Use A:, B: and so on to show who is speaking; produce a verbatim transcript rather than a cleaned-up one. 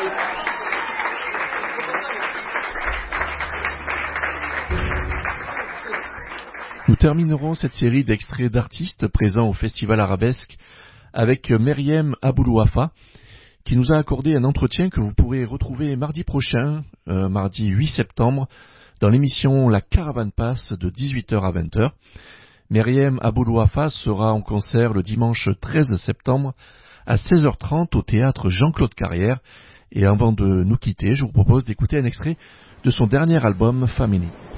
A: Nous terminerons cette série d'extraits d'artistes présents au Festival Arabesque avec Meriem Aboulouafa, qui nous a accordé un entretien que vous pourrez retrouver mardi prochain, euh, mardi huit septembre, dans l'émission La Caravane Passe de dix-huit heures à vingt heures. Meriem Aboulouafa sera en concert le dimanche treize septembre à seize heures trente au théâtre Jean-Claude Carrière. Et avant de nous quitter, je vous propose d'écouter un extrait de son dernier album Family.